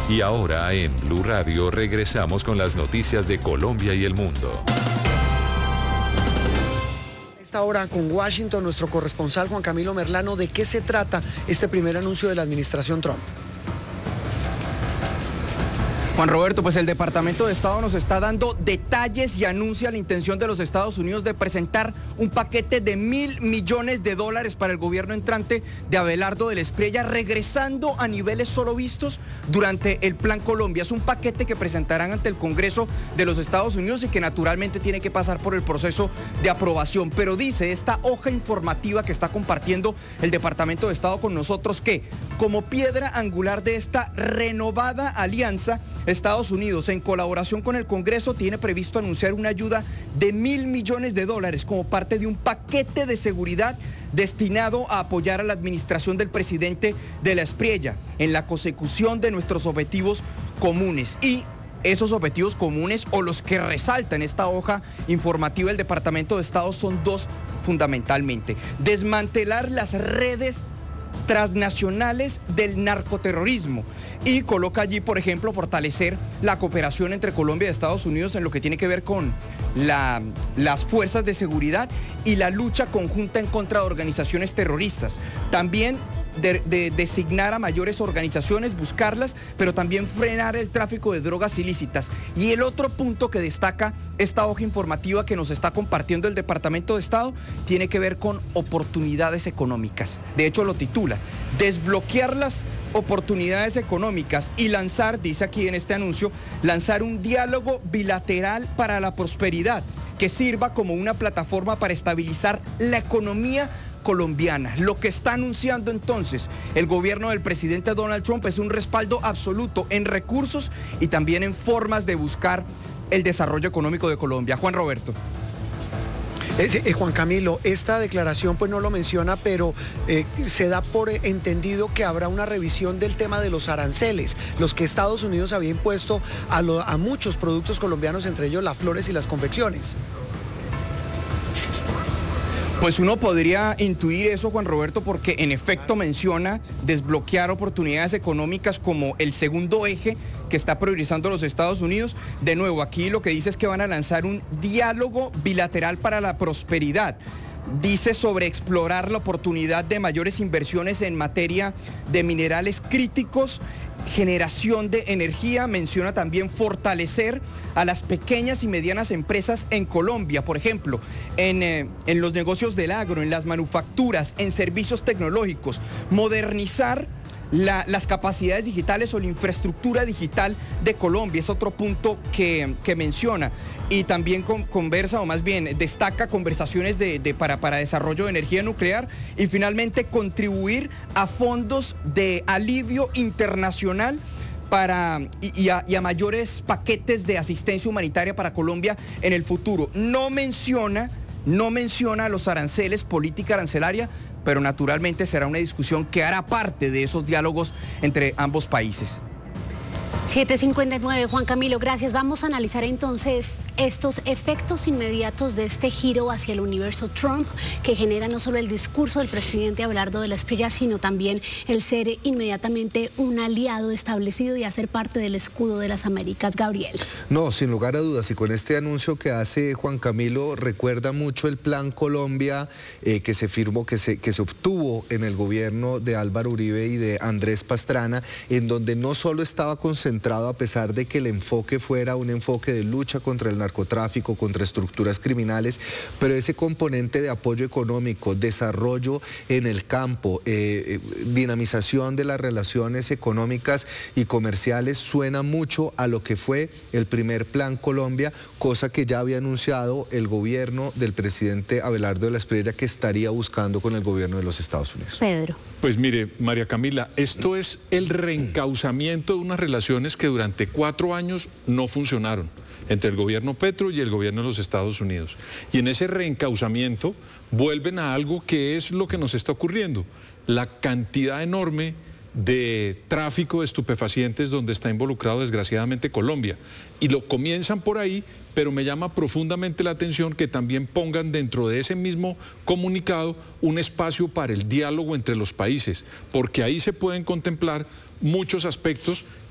Y ahora en Blue Radio regresamos con las noticias de Colombia y el mundo. Ahora con Washington, nuestro corresponsal Juan Camilo Merlano, ¿de qué se trata este primer anuncio de la administración Trump? Juan Roberto, pues el Departamento de Estado nos está dando detalles y anuncia la intención de los Estados Unidos de presentar un paquete de $1.000 millones para el gobierno entrante de Abelardo del Espriella, regresando a niveles solo vistos durante el Plan Colombia. Es un paquete que presentarán ante el Congreso de los Estados Unidos y que naturalmente tiene que pasar por el proceso de aprobación. Pero dice esta hoja informativa que está compartiendo el Departamento de Estado con nosotros que, como piedra angular de esta renovada alianza, Estados Unidos, en colaboración con el Congreso, tiene previsto anunciar una ayuda de $1.000 millones como parte de un paquete de seguridad destinado a apoyar a la administración del presidente de la Espriella en la consecución de nuestros objetivos comunes. Y esos objetivos comunes, o los que resaltan esta hoja informativa del Departamento de Estado, son dos fundamentalmente: desmantelar las redes transnacionales del narcoterrorismo, y coloca allí, por ejemplo, fortalecer la cooperación entre Colombia y Estados Unidos en lo que tiene que ver con las fuerzas de seguridad y la lucha conjunta en contra de organizaciones terroristas. También de designar a mayores organizaciones, buscarlas, pero también frenar el tráfico de drogas ilícitas. Y el otro punto que destaca esta hoja informativa que nos está compartiendo el Departamento de Estado tiene que ver con oportunidades económicas. De hecho, lo titula: desbloquear las oportunidades económicas y lanzar, dice aquí en este anuncio, lanzar un diálogo bilateral para la prosperidad que sirva como una plataforma para estabilizar la economía colombiana. Lo que está anunciando entonces el gobierno del presidente Donald Trump es un respaldo absoluto en recursos y también en formas de buscar el desarrollo económico de Colombia. Juan Roberto. Juan Camilo, esta declaración pues no lo menciona, pero se da por entendido que habrá una revisión del tema de los aranceles, los que Estados Unidos había impuesto a muchos productos colombianos, entre ellos las flores y las confecciones. Pues uno podría intuir eso, Juan Roberto, porque en efecto menciona desbloquear oportunidades económicas como el segundo eje que está priorizando los Estados Unidos. De nuevo, aquí lo que dice es que van a lanzar un diálogo bilateral para la prosperidad. Dice sobre explorar la oportunidad de mayores inversiones en materia de minerales críticos, generación de energía. Menciona también fortalecer a las pequeñas y medianas empresas en Colombia, por ejemplo, en los negocios del agro, en las manufacturas, en servicios tecnológicos, modernizar las capacidades digitales o la infraestructura digital de Colombia. Es otro punto que menciona. Y también conversa, o más bien destaca conversaciones para desarrollo de energía nuclear, y finalmente contribuir a fondos de alivio internacional y a mayores paquetes de asistencia humanitaria para Colombia en el futuro. No menciona los aranceles, política arancelaria, pero naturalmente será una discusión que hará parte de esos diálogos entre ambos países. 7:59, Juan Camilo, gracias. Vamos a analizar entonces estos efectos inmediatos de este giro hacia el universo Trump, que genera no solo el discurso del presidente Abelardo del Espriella, sino también el ser inmediatamente un aliado establecido y hacer parte del escudo de las Américas. Gabriel. No, sin lugar a dudas, y con este anuncio que hace Juan Camilo, recuerda mucho el Plan Colombia que se firmó, que se obtuvo en el gobierno de Álvaro Uribe y de Andrés Pastrana, en donde no solo estaba concentrado, a pesar de que el enfoque fuera un enfoque de lucha contra el narcotráfico, contra estructuras criminales, pero ese componente de apoyo económico, desarrollo en el campo, dinamización de las relaciones económicas y comerciales, suena mucho a lo que fue el primer Plan Colombia, cosa que ya había anunciado el gobierno del presidente Abelardo de la Espriella que estaría buscando con el gobierno de los Estados Unidos. Pedro. Pues mire, María Camila, esto es el reencauzamiento de unas relaciones que durante 4 años no funcionaron entre el gobierno Petro y el gobierno de los Estados Unidos. Y en ese reencauzamiento vuelven a algo que es lo que nos está ocurriendo, la cantidad enorme de tráfico de estupefacientes donde está involucrado desgraciadamente Colombia. Y lo comienzan por ahí, pero me llama profundamente la atención que también pongan dentro de ese mismo comunicado un espacio para el diálogo entre los países, porque ahí se pueden contemplar muchos aspectos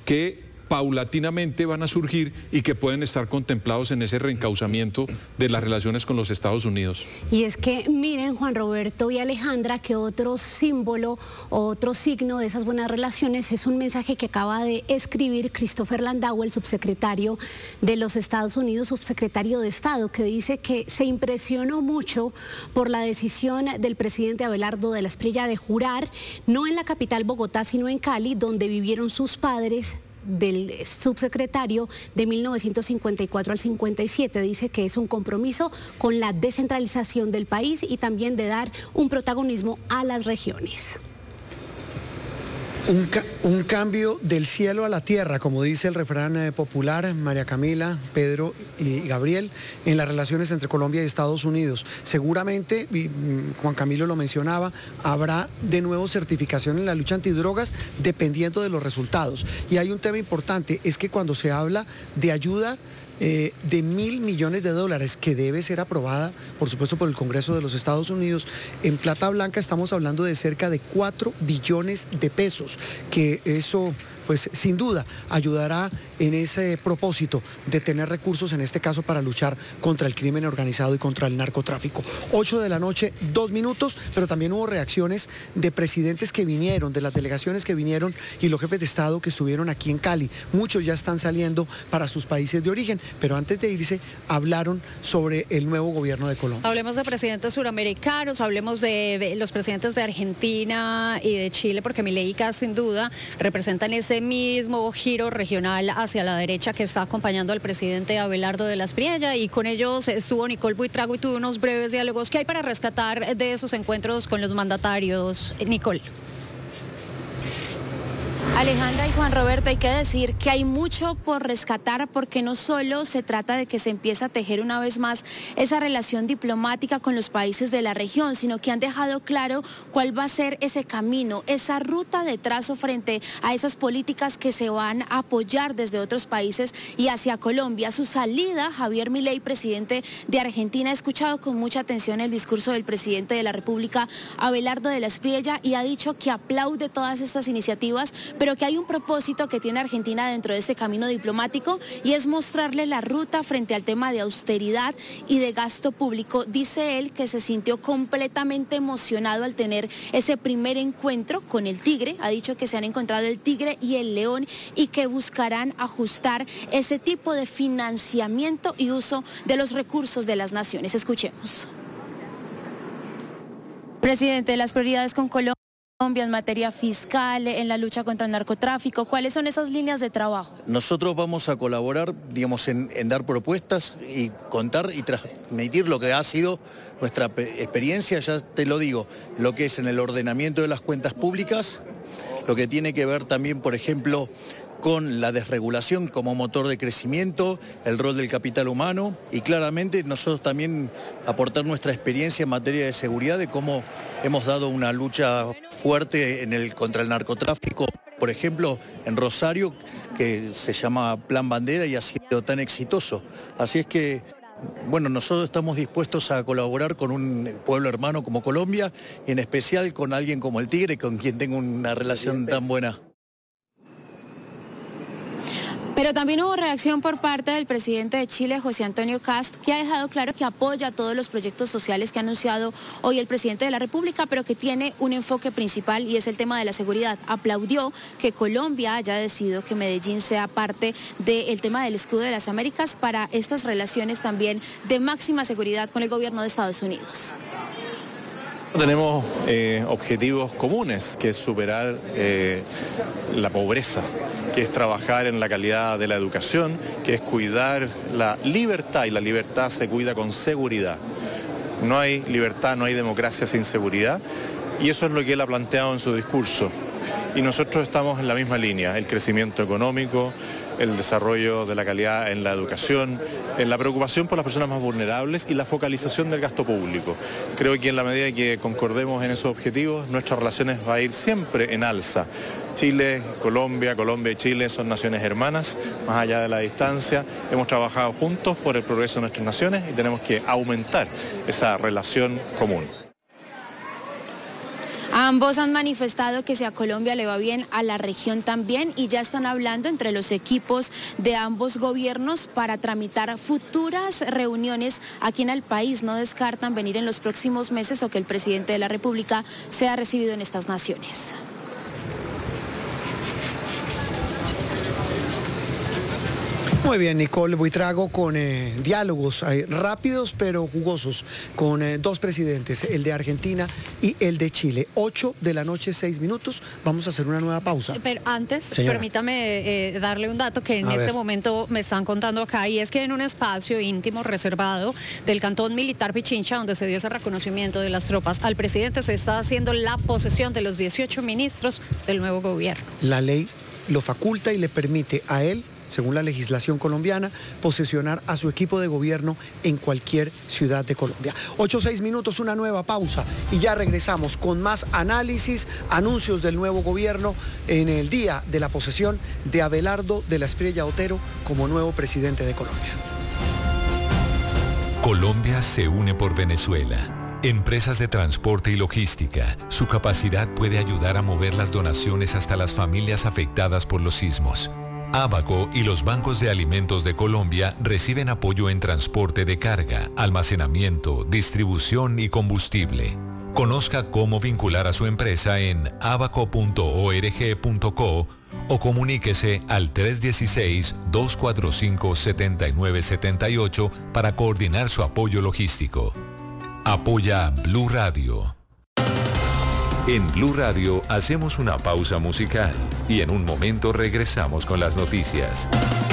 que paulatinamente van a surgir y que pueden estar contemplados en ese reencauzamiento de las relaciones con los Estados Unidos. Y es que miren, Juan Roberto y Alejandra, que otro símbolo, otro signo de esas buenas relaciones es un mensaje que acaba de escribir Christopher Landau, el subsecretario de los Estados Unidos, subsecretario de Estado, que dice que se impresionó mucho por la decisión del presidente Abelardo de la Espriella de jurar, no en la capital Bogotá, sino en Cali, donde vivieron sus padres, del subsecretario de 1954 al 57. Dice que es un compromiso con la descentralización del país y también de dar un protagonismo a las regiones. Un cambio del cielo a la tierra, como dice el refrán popular, María Camila, Pedro y Gabriel, en las relaciones entre Colombia y Estados Unidos. Seguramente, y Juan Camilo lo mencionaba, habrá de nuevo certificación en la lucha antidrogas dependiendo de los resultados. Y hay un tema importante, es que cuando se habla de ayuda de $1.000 millones que debe ser aprobada, por supuesto, por el Congreso de los Estados Unidos, en plata blanca estamos hablando de cerca de 4 billones de pesos, que eso, pues sin duda, ayudará en ese propósito de tener recursos, en este caso, para luchar contra el crimen organizado y contra el narcotráfico. 8 de la noche, 2 minutos, pero también hubo reacciones de presidentes que vinieron, de las delegaciones que vinieron y los jefes de Estado que estuvieron aquí en Cali. Muchos ya están saliendo para sus países de origen, pero antes de irse hablaron sobre el nuevo gobierno de Colombia. Hablemos de presidentes suramericanos, hablemos de los presidentes de Argentina y de Chile, porque Milei y Kast sin duda representan ese mismo giro regional hacia la derecha que está acompañando al presidente Abelardo de la Espriella, y con ellos estuvo Nicole Buitrago y tuvo unos breves diálogos. ¿Qué hay para rescatar de esos encuentros con los mandatarios, Nicole? Alejandra y Juan Roberto, hay que decir que hay mucho por rescatar, porque no solo se trata de que se empiece a tejer una vez más esa relación diplomática con los países de la región, sino que han dejado claro cuál va a ser ese camino, esa ruta de trazo frente a esas políticas que se van a apoyar desde otros países y hacia Colombia. Su salida, Javier Milei, presidente de Argentina, ha escuchado con mucha atención el discurso del presidente de la República, Abelardo de la Espriella, y ha dicho que aplaude todas estas iniciativas, pero que hay un propósito que tiene Argentina dentro de este camino diplomático, y es mostrarle la ruta frente al tema de austeridad y de gasto público. Dice él que se sintió completamente emocionado al tener ese primer encuentro con el tigre. Ha dicho que se han encontrado el tigre y el león y que buscarán ajustar ese tipo de financiamiento y uso de los recursos de las naciones. Escuchemos. Presidente, las prioridades con Colombia en materia fiscal, en la lucha contra el narcotráfico, ¿cuáles son esas líneas de trabajo? Nosotros vamos a colaborar, digamos, en dar propuestas y contar y transmitir lo que ha sido nuestra experiencia, ya te lo digo, lo que es en el ordenamiento de las cuentas públicas, lo que tiene que ver también, por ejemplo, con la desregulación como motor de crecimiento, el rol del capital humano, y claramente nosotros también aportar nuestra experiencia en materia de seguridad, de cómo hemos dado una lucha fuerte contra el narcotráfico, por ejemplo, en Rosario, que se llama Plan Bandera y ha sido tan exitoso. Así es que, bueno, nosotros estamos dispuestos a colaborar con un pueblo hermano como Colombia, y en especial con alguien como el Tigre, con quien tengo una relación tan buena. Pero también hubo reacción por parte del presidente de Chile, José Antonio Kast, que ha dejado claro que apoya todos los proyectos sociales que ha anunciado hoy el presidente de la República, pero que tiene un enfoque principal y es el tema de la seguridad. Aplaudió que Colombia haya decidido que Medellín sea parte del tema del escudo de las Américas para estas relaciones también de máxima seguridad con el gobierno de Estados Unidos. Tenemos objetivos comunes, que es superar la pobreza, que es trabajar en la calidad de la educación, que es cuidar la libertad, y la libertad se cuida con seguridad. No hay libertad, no hay democracia sin seguridad, y eso es lo que él ha planteado en su discurso. Y nosotros estamos en la misma línea: el crecimiento económico, el desarrollo de la calidad en la educación, en la preocupación por las personas más vulnerables y la focalización del gasto público. Creo que en la medida que concordemos en esos objetivos, nuestras relaciones va a ir siempre en alza. Chile, Colombia y Chile son naciones hermanas, más allá de la distancia. Hemos trabajado juntos por el progreso de nuestras naciones y tenemos que aumentar esa relación común. Ambos han manifestado que si a Colombia le va bien, a la región también, y ya están hablando entre los equipos de ambos gobiernos para tramitar futuras reuniones aquí en el país. No descartan venir en los próximos meses o que el presidente de la República sea recibido en estas naciones. Muy bien, Nicole Buitrago, con diálogos rápidos pero jugosos con dos presidentes, el de Argentina y el de Chile. 8 de la noche, 6 minutos. Vamos a hacer una nueva pausa. Pero antes, Señora, permítame darle un dato que en este momento me están contando acá, y es que en un espacio íntimo reservado del Cantón Militar Pichincha, donde se dio ese reconocimiento de las tropas al presidente, se está haciendo la posesión de los 18 ministros del nuevo gobierno. La ley lo faculta y le permite a él, según la legislación colombiana, posesionar a su equipo de gobierno en cualquier ciudad de Colombia. 8-6 minutos, una nueva pausa y ya regresamos con más análisis, anuncios del nuevo gobierno en el día de la posesión de Abelardo de la Espriella Otero como nuevo presidente de Colombia. Colombia se une por Venezuela. Empresas de transporte y logística. Su capacidad puede ayudar a mover las donaciones hasta las familias afectadas por los sismos. Abaco y los bancos de alimentos de Colombia reciben apoyo en transporte de carga, almacenamiento, distribución y combustible. Conozca cómo vincular a su empresa en abaco.org.co o comuníquese al 316-245-7978 para coordinar su apoyo logístico. Apoya Blue Radio. En Blue Radio hacemos una pausa musical y en un momento regresamos con las noticias.